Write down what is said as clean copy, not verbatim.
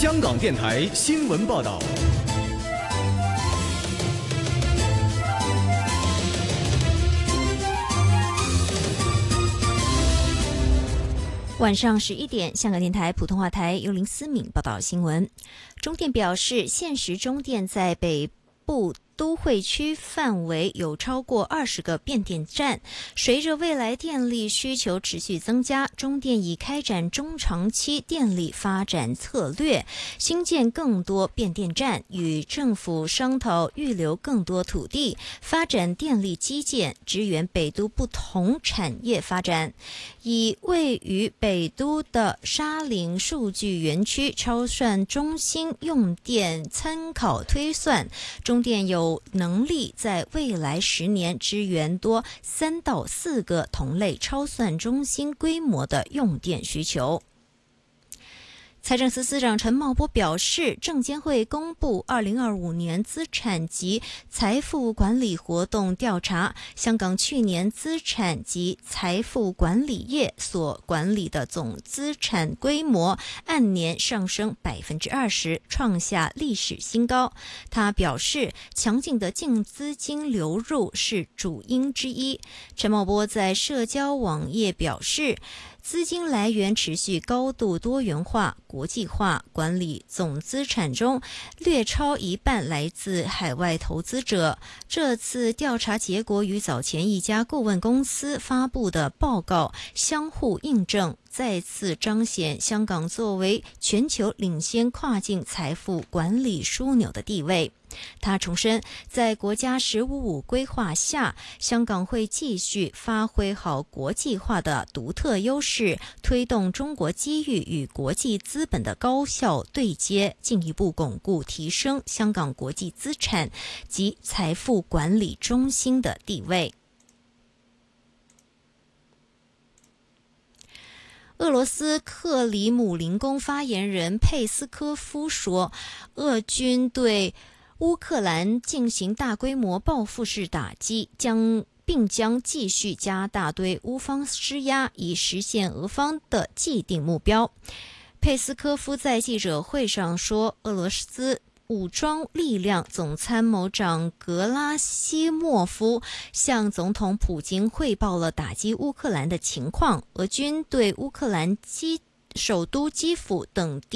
香港电台新闻报道。 晚上11点，香港电台普通话台由林思敏报道新闻。中电表示，现时中电在北部都会区范围有超过20个变电站，随着未来电力需求持续增加，中电已开展中长期电力发展策略，兴建更多变电站，与政府商讨预留更多土地，发展电力基建，支援北都不同产业发展。以位于北都的沙岭数据园区超算中心用电参考推算，中电有能力在未来10年支援多3到4个同类超算中心规模的用电需求。财政司司长陈茂波表示，证监会公布2025年资产及财富管理活动调查，香港去年资产及财富管理业所管理的总资产规模按年上升20%，创下历史新高。他表示，强劲的净资金流入是主因之一。陈茂波在社交网页表示，资金来源持续高度多元化、国际化，管理总资产中略超一半来自海外投资者。这次调查结果与早前一家顾问公司发布的报告相互印证，再次彰显香港作为全球领先跨境财富管理枢纽的地位。他重申，在国家“15+5”规划下，香港会继续发挥好国际化的独特优势，推动中国机遇与国际资本的高效对接，进一步巩固提升香港国际资产及财富管理中心的地位。俄罗斯克里姆林宫发言人佩斯科夫说，俄军对乌克兰进行大规模报复式打击，并将继续加大对乌方施压，以实现俄方的既定目标。佩斯科夫在记者会上说，俄罗斯武装力量总参谋长格拉西莫夫向总统普京汇报了打击乌克兰的情况，俄军对乌克兰首都基辅等地